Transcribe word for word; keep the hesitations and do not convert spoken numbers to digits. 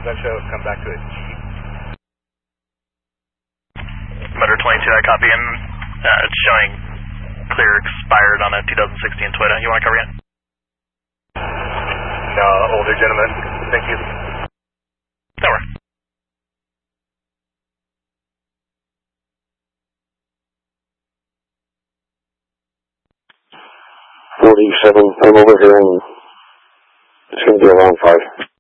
That show come back to it. Motor twenty-two, I copy, and uh, it's showing clear expired on a two thousand sixteen Toyota. You want to cover again? No, older gentleman. Thank you. That works. forty-seven, I'm over here, and it's going to be around five.